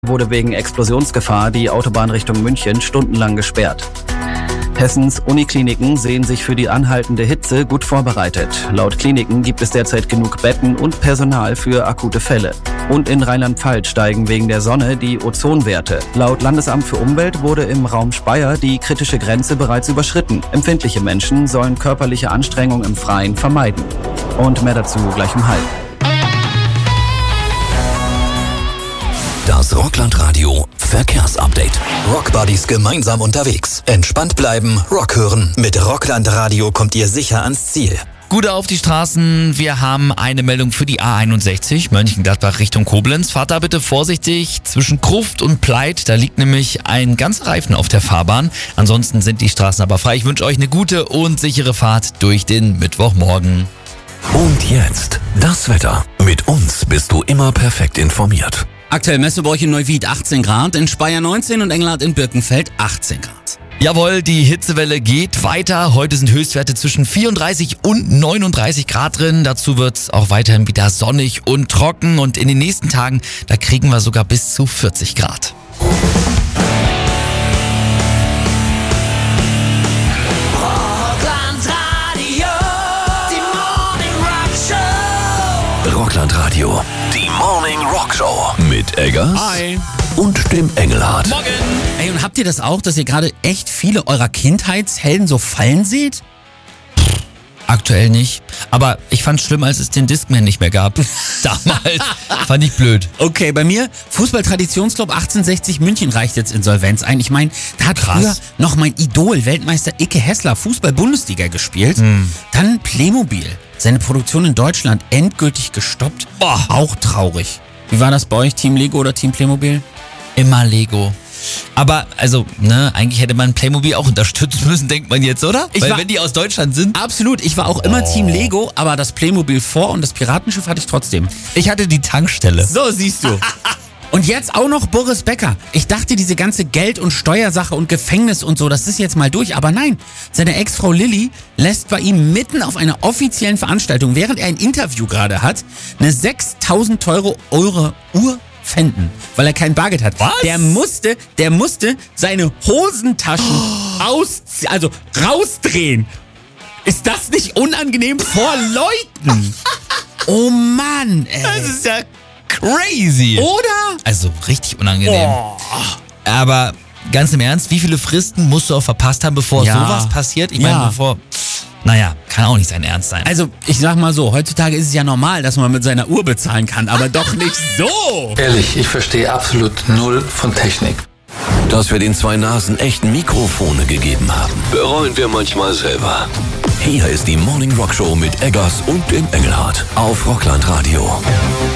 wurde wegen Explosionsgefahr die Autobahn Richtung München stundenlang gesperrt. Hessens Unikliniken sehen sich für die anhaltende Hitze gut vorbereitet. Laut Kliniken gibt es derzeit genug Betten und Personal für akute Fälle. Und in Rheinland-Pfalz steigen wegen der Sonne die Ozonwerte. Laut Landesamt für Umwelt wurde im Raum Speyer die kritische Grenze bereits überschritten. Empfindliche Menschen sollen körperliche Anstrengung im Freien vermeiden. Und mehr dazu gleich um 12:30. Das Rockland-Radio Verkehrsupdate. Rockbuddies gemeinsam unterwegs. Entspannt bleiben, Rock hören. Mit Rockland-Radio kommt ihr sicher ans Ziel. Gute auf die Straßen. Wir haben eine Meldung für die A61, Mönchengladbach Richtung Koblenz. Fahrt da bitte vorsichtig zwischen Gruft und Pleit. Da liegt nämlich ein ganzer Reifen auf der Fahrbahn. Ansonsten sind die Straßen aber frei. Ich wünsche euch eine gute und sichere Fahrt durch den Mittwochmorgen. Und jetzt das Wetter. Mit uns bist du immer perfekt informiert. Aktuell Messe bei euch in Neuwied 18 Grad, in Speyer 19 und Engelhardt in Birkenfeld 18 Grad. Jawohl, die Hitzewelle geht weiter. Heute sind Höchstwerte zwischen 34 und 39 Grad drin. Dazu wird es auch weiterhin wieder sonnig und trocken. Und in den nächsten Tagen, da kriegen wir sogar bis zu 40 Grad. Rockland-Radio, die Morning Rock Show mit Eggers und dem Engelhardt. Morgen! Ey, und habt ihr das auch, dass ihr gerade echt viele eurer Kindheitshelden so fallen seht? Aktuell nicht. Aber ich fand's schlimm, als es den Discman nicht mehr gab. Damals fand ich blöd. Okay, bei mir Fußball-Traditionsclub 1860 München reicht jetzt Insolvenz ein. Ich meine, da hat früher noch mein Idol, Weltmeister Icke Hessler, Fußball-Bundesliga gespielt. Dann Playmobil. Seine Produktion in Deutschland endgültig gestoppt. Boah, auch traurig. Wie war das bei euch, Team Lego oder Team Playmobil? Immer Lego. Aber, eigentlich hätte man Playmobil auch unterstützen müssen, denkt man jetzt, oder? Weil wenn die aus Deutschland sind. Absolut, ich war auch immer Team Lego, aber das Playmobil vor und das Piratenschiff hatte ich trotzdem. Ich hatte die Tankstelle. So, siehst du. Und jetzt auch noch Boris Becker. Ich dachte, diese ganze Geld- und Steuersache und Gefängnis und so, das ist jetzt mal durch. Aber nein, seine Ex-Frau Lilly lässt bei ihm mitten auf einer offiziellen Veranstaltung, während er ein Interview gerade hat, eine 6.000 Euro Uhr pfänden, weil er kein Bargeld hat. Was? Der musste seine Hosentaschen rausdrehen. Ist das nicht unangenehm vor Leuten? Oh Mann, ey. Das ist ja crazy. Oder? Also richtig unangenehm. Oh. Aber ganz im Ernst, wie viele Fristen musst du auch verpasst haben, bevor sowas passiert? Ich meine, kann auch nicht sein Ernst sein. Also, ich sag mal so, heutzutage ist es ja normal, dass man mit seiner Uhr bezahlen kann, aber doch nicht so. Ehrlich, ich verstehe absolut null von Technik. Dass wir den zwei Nasen echt Mikrofone gegeben haben, bereuen wir manchmal selber. Hier ist die Morning Rock Show mit Eggers und dem Engelhardt auf Rockland Radio.